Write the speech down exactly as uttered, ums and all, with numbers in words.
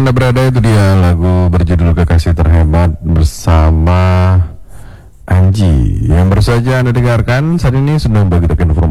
Anda berada, itu dia lagu berjudul Kekasih Terhebat bersama Anji. Yang baru saja Anda dengarkan saat ini sedang bagi informasi